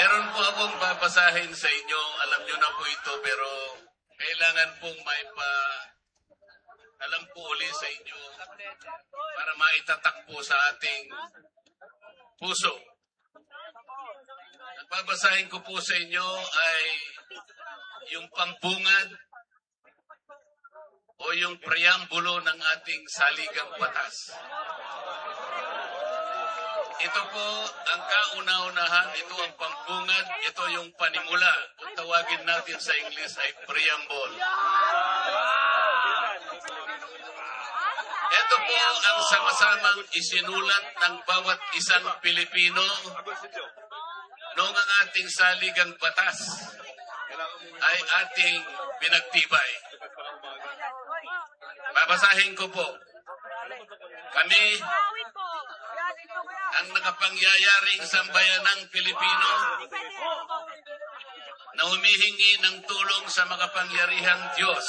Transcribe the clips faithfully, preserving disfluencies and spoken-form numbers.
Meron po akong babasahin sa inyo. Alam nyo na po ito, pero kailangan pong may pa alam po ulit sa inyo para maitatak po sa ating puso. Ang babasahin ko po sa inyo ay yung pampungad o yung preambulo ng ating saligang batas. Ito po ang kauna-unahan, ito ang pampungad, ito yung panimula. Kung tawagin natin sa English ay preamble. Ito po ang sama-samang isinulat ng bawat isang Pilipino noong ang ating saligang batas ay ating pinagtibay. Babasahin ko po. Kami ang nakapangyariang sambayanang Pilipino na humihingi ng tulong sa makapangyarihang Diyos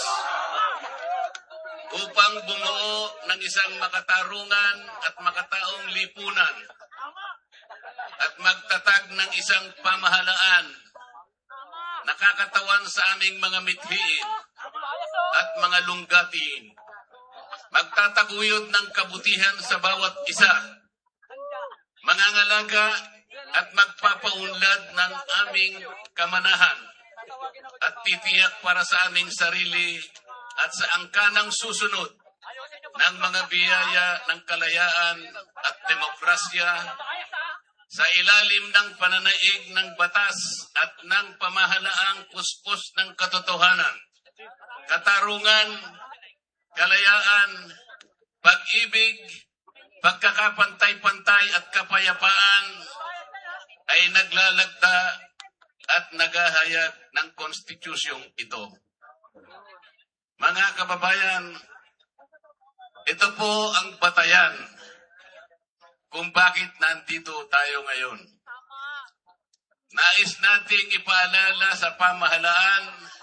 upang bumuo ng isang makatarungan at makataong lipunan at magtatag ng isang pamahalaan nakakatawan sa aming mga mithiin at mga lunggatiin. Magtataguyod ng kabutihan sa bawat isa, mangangalaga at magpapaunlad ng aming kamanahan at titiyak para sa aming sarili at sa angkanang susunod ng mga biyaya ng kalayaan at demokrasya sa ilalim ng pananaig ng batas at ng pamahalaang puspos ng katotohanan, katarungan, kalayaan, pag-ibig, pagkakapantay-pantay at kapayapaan ay naglalagda at naghahayag ng konstitusyong ito. Mga kababayan, ito po ang batayan kung bakit nandito tayo ngayon. Nais nating ipaalala sa pamahalaan